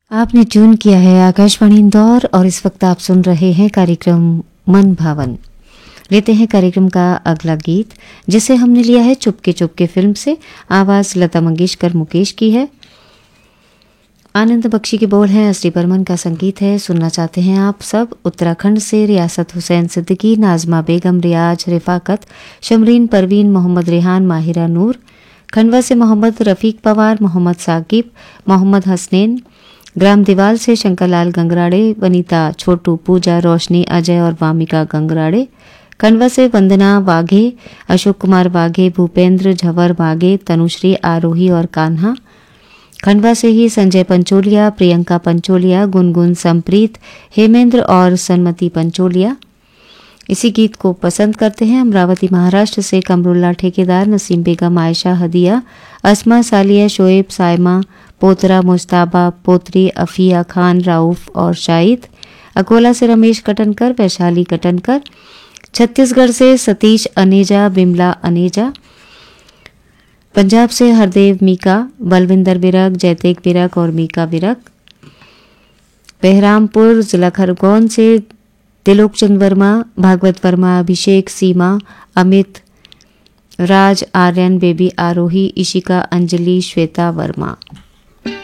आपने ट्यून किया है आकाशवाणी इंदौर और इस वक्त आप सुन रहे हैं कार्यक्रम मन भावन। लेते हैं कार्यक्रम का अगला गीत जिसे हमने लिया है चुपके चुपके फिल्म से। आवाज लता मंगेशकर मुकेश की है। आनंद बख्शी के बोल हैं, असली बर्मन का संगीत है। सुनना चाहते हैं आप सब उत्तराखंड से रियासत हुसैन सिद्दीकी, नाजमा बेगम, रियाज, रिफाकत, शमरीन, परवीन, मोहम्मद रेहान, माहिरा नूर। खंडवा से मोहम्मद रफ़ीक पवार, मोहम्मद साकिब, मोहम्मद हसनैन। ग्राम दीवाल से शंकरलाल गंगराड़े, वनीता, छोटू, पूजा, रोशनी, अजय और वामिका गंगराड़े। खंडवा से वंदना वाघे, अशोक कुमार वाघे, भूपेंद्र झवर वाघे, तनुश्री, आरोही और कान्हा। खंडवा से ही संजय पंचोलिया, प्रियंका पंचोलिया, गुनगुन, संप्रीत, हेमेंद्र और सन्मति पंचोलिया इसी गीत को पसंद करते हैं। अमरावती महाराष्ट्र से कमरुल्ला ठेकेदार, नसीम बेगम, आयशा, हदिया, अस्मा, सालिया, शोएब, सायमा, पोतरा, मुस्ताबा, पोत्री, अफिया खान, राउफ और शाहिद। अकोला से रमेश कटनकर, वैशाली कटनकर। छत्तीसगढ़ से सतीश अनेजा, बिमला अनेजा। पंजाब से हरदेव मीका, बलविंदर विरक, जयतेक विरक और मीका विरक। बहरामपुर जिला खरगोन से तिलोक चंद वर्मा, भागवत वर्मा, अभिषेक, सीमा, अमित, राज, आर्यन, बेबी, आरोही, इशिका, अंजलि, श्वेता वर्मा।